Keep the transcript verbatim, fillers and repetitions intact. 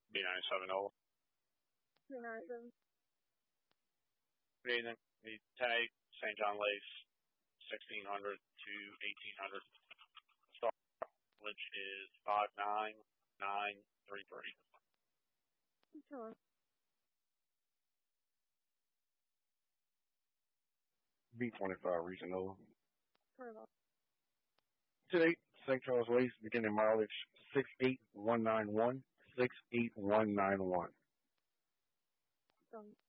B ninety-seven Ola. B ninety-seven. Good evening. The ten eight Saint John Lace, sixteen hundred to eighteen hundred. Start, which is five nine nine three three. Sure. B twenty-five Regional. Correct. Today, Saint Charles Lace, beginning mileage six eight one nine one, six eight one nine one. Done.